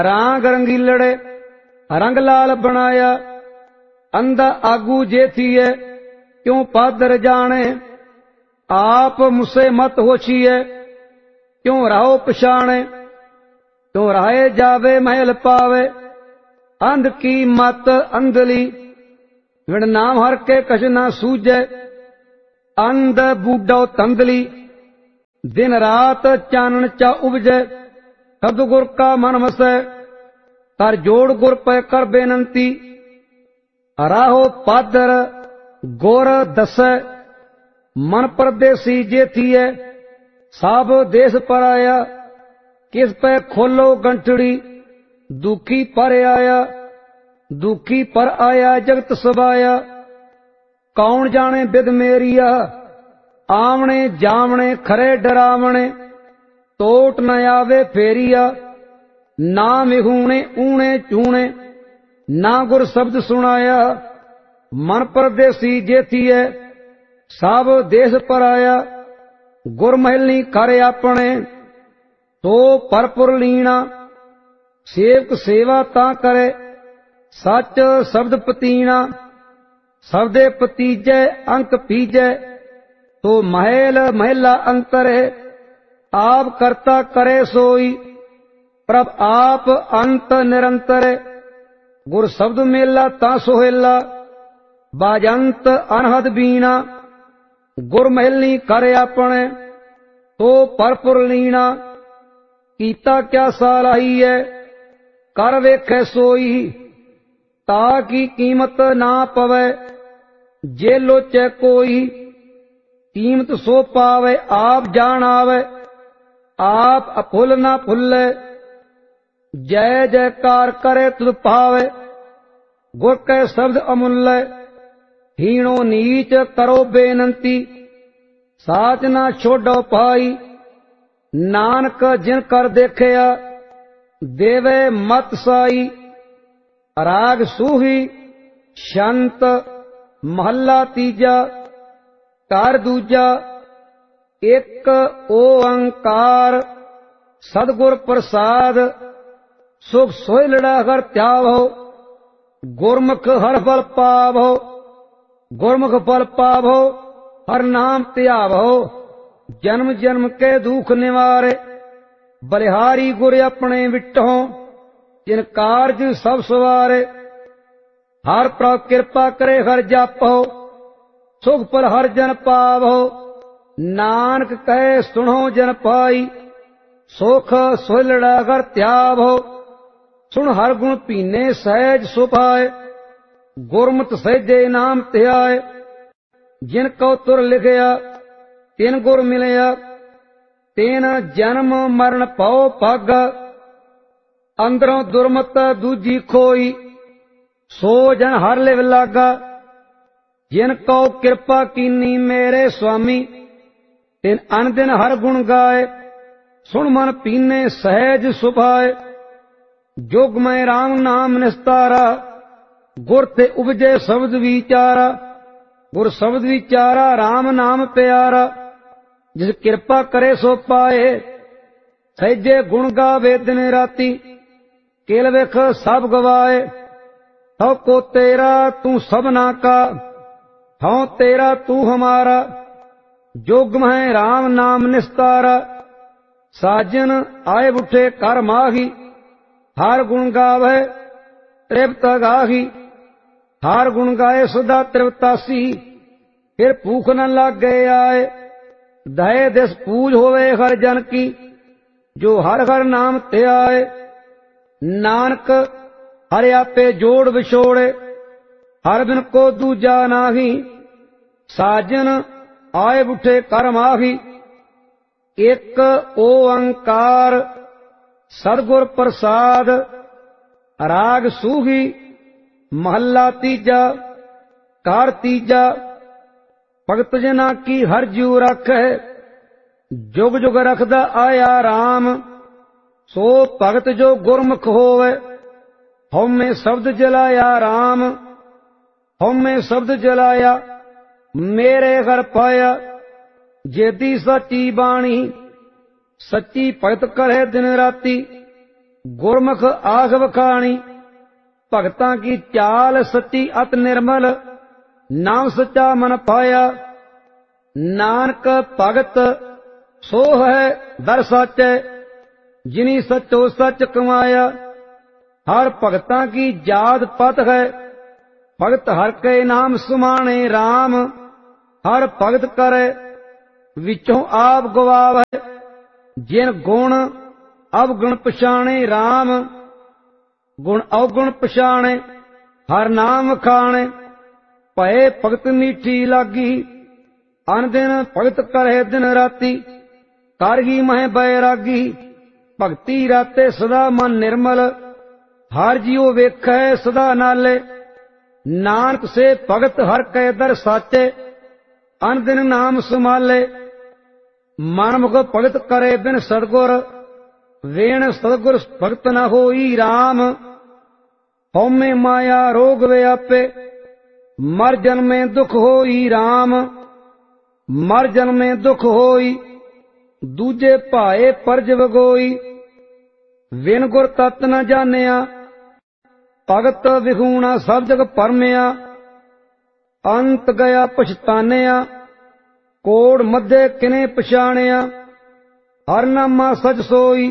रांग रंगीलड़े रंग लाल बनाया। अंधा आगू जे थिए क्यों पादर जाने। आप मुसे मत होशिए क्यों राहो पछाणे। क्यों राहे जावे महल पावे अंध की मत अंधली। विण नाम हर के कछ न सूझे अंध बूढ़ो तंदली। दिन रात चानन चा उपजे शब्द गुर का मन मसै। कर जोड़ गुर पे कर बेनंती राहो पादर गोर दसै। मन परदेसी जे थिए साब देश पर आया। किस पे खोलो गंठड़ी दुखी पर आया। दुखी पर आया जगत सबाया। कौन जाने बिद मेरिया आमने जामने खरे डरावने। टोट न आवे फेरिया ना मिहूणे ऊणे चूणे। ना गुर शब्द सुनाया मन परदेसी जे थिए साब देश पर आया। गुर महलनी कर अपने तो परपुर लीना। सेवक सेवा ता करे सच शब्द पतीना। शब्दे पतीजै अंक पीजै तो महल महला अंतर है। आप करता करे सोई प्रभ आप अंत निरंतर। गुर शब्द मेला ता सोहेला बाजंत अनहद बीना। गुर महलनी करे अपने तो परपुर लीना। कीता क्या सालाही है कर वेखे सोई। ताकि कीमत ना पवे जे लोचे कोई। कीमत सो पावे आप जान आवे आप अफुल ना फुल्ले। जय जयकार करे तुद पावे गुर के शब्द अमूल्य। हीणो नीच करो बेनंती साच ना छोड़ो पाई। नानक जिन कर देखया देवे मत साई। राग सूही शांत महला तीजा। कार दूजा एक ओंकार सदगुर प्रसाद। सुख सोहलड़ा हर त्यावो गुरमुख हर फल पावो। गुरमुख फल पावो हर नाम त्यावो। जन्म जन्म के दुख निवारे बलिहारी गुर अपने विटो। जिन कारज सब सवारे हर प्रभ कृपा करे हर जापो। सुख पर हर जन पावो नानक कहे सुनो जन पाई। सुख सोहलड़ा हर त्यावो सुन हर गुण पीने सहज सुभाए। गुरमत सहजे नाम त्याय। जिन को तुर लिखया तिन गुर मिलया। तेन जन्म मरण पाओ भागा। अंदरों दुर्मत दूजी खोई सो जन हर लिव लागा। जिन को कृपा कीनी मेरे स्वामी तिन अन दिन हर गुण गाए। सुन मन पीने सहज सुभाए। जोग में राम नाम निस्तारा गुर ते उपजे शब्द विचारा। गुर शब्द विचारा राम नाम प्यारा। जिस कृपा करे सो पाए सहजे गुण गावे दिन राती। केल वेख सब गवाए तो को तेरा तू सबना का। हाँ तेरा तू हमारा जोग में राम नाम निस्तारा। साजन आए उठे कर माही हर गुण गावे तृप्त गाही। हर गुण गाए सदा तृप्तासी फिर भूख न लग गए आए। दहे दिस पूज होवे हर जन की जो हर हर नाम ते आए। नानक हर आपे जोड़ विछोड़े हर बिन को दूजा नाही। साजन आए उठे कर माही एक ओंकार सदगुर प्रसाद। राग सूही महला तीजा। कार तीजा भगत जना की हर जीव रखे। जुग जुग रखदा आया राम सो भगत जो गुरमुख होवे। हमें शब्द जलाया राम हमें शब्द जलाया। मेरे घर पाया जेदी सच्ची बाणी। सच्ची भगत करे दिन राती गुरमुख आख बखाणी। भगतां की चाल सच्ची अत निर्मल, नाम सच्चा मन पाया। नानक भगत सो है दर साचे, जिनी सचो सच कमाया। हर भगतां की जात पत है, भगत हर के नाम सुमाने राम। हर भगत करे विचों आप गवावे, जिन गुण अवगुण पछाणे राम। गुण अवगुण पछाणे हर नाम खाणे, भये भगत मीठी लागी। अन दिन भगत करे दिन राती, करगी मह बैरागी। भगती राते सदा मन निर्मल, हर जियो वेखै सदा नाले। नानक से भगत हर कै दर साचे, अन दिन नाम संभाले। मनमुख भगत करे बिन सतगुर, वेण सतगुर भगत न होई राम। हौमे माया रोग व्यापे, मर जन्मे दुख होई राम। मर जन्मे दुख होई, दूजे भाए परज वगोई। विन गुर तत न जानिया, भगत विहूणा सब जग परमिया। अंत गया पछतानिया, कोड़ मध्य किने पछाणिया। हर नामा सच सोई,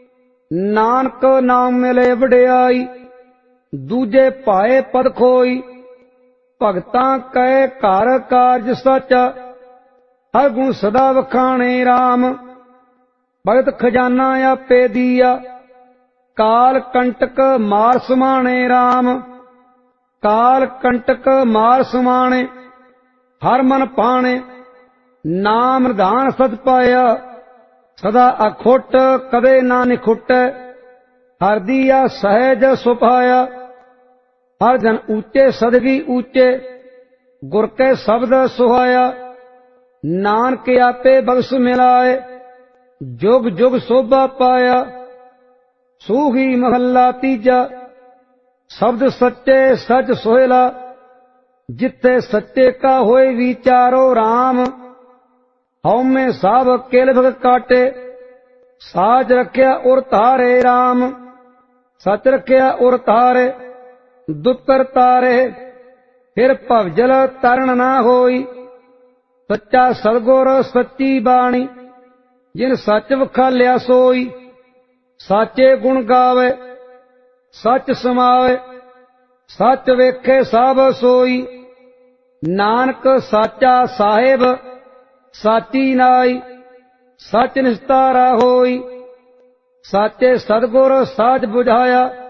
नानक नाम मिले वडियाई। दूजे भाए पद खोई, भगतां कहे घर कारज साचा। हर गुण सदा वखाणे राम। भगत खजाना आपे दिया, काल कंटक मार समाणे राम। काल कंटक मार समाणे, हर मन पाणे। नाम निधान सत पाया, सदा अखुट कदे ना निखुटै। हर दिया सहज सुभाया, हर जन ऊंचे सदगी ऊंचे। गुर के शब्द सुहाया, नानक आपे बख्श मिलाए। जुग जुग शोभा पाया, सूही महला तीजा। शब्द सच्चे सच सोहेला, जिथे सच्चे का होए विचारो राम। हौमे साब केलभ काटे, साज रखिया उर तारे राम। सच रखिया उर तारे, दुतर तारे। फिर भवजल तरण ना होई, सच्चा सतगुर सच्ची बाणी। जिन सच वखालिया सोई, साचे गुण गावे। सच समावे, सच वेखे सब सोई। नानक साचा साहिब, साची नाई। सच निस्तारा होई, साचे सतगुर साच बुझाया।